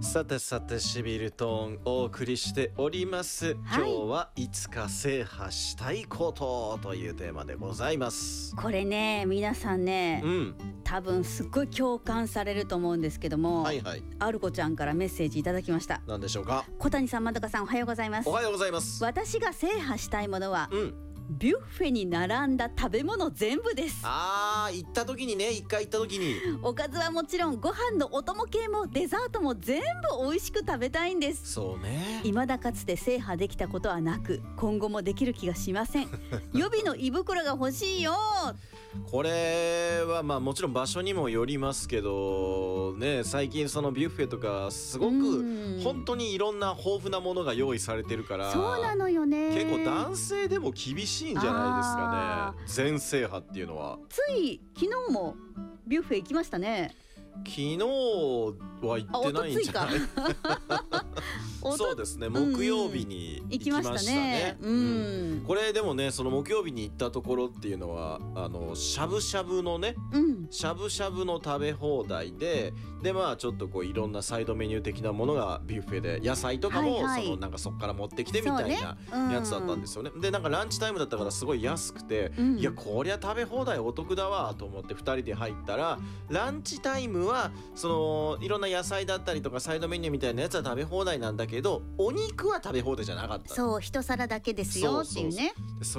さてさてシビルトーンお送りしております、今日はいつか制覇したいことというテーマでございます。 これね、皆さんね、多分すっごい共感されると思うんですけども、あるこちゃんからメッセージいただきました。 何でしょうか。 小谷さん、まどかさん、おはようございます。 おはようございます。 私が制覇したいものは、ビュッフェに並んだ食べ物全部です。 行った時にね、一回行った時におかずはもちろん、ご飯のお供系もデザートも全部美味しく食べたいんです。 そうね。 未だかつて制覇できたことはなく、今後もできる気がしません。予備の胃袋が欲しいよ。 これはまあもちろん場所にもよりますけどね、最近そのビュッフェとかすごく本当にいろんな豊富なものが用意されてるから、 そうなのよね。 結構男性でも厳しいんじゃないですかね、全制覇っていうのは。 つい昨日もビュッフェ行きましたね。 昨日は行ってないんじゃないそうですね、木曜日に行きましたね。これでもね、その木曜日に行ったところっていうのはしゃぶしゃぶのね、しゃぶしゃぶの食べ放題でまあちょっとこういろんなサイドメニュー的なものがビュッフェで、野菜とかもなんかそっから持ってきてみたいなやつだったんですよね。でなんかランチタイムだったからすごい安くて、いやこりゃ食べ放題お得だわと思って2人で入ったら、ランチタイムはそのいろんな野菜だったりとかサイドメニューみたいなやつは食べ放題なんだけど、お肉は食べ放題じゃなかった。 そう、一皿だけですよっていうね。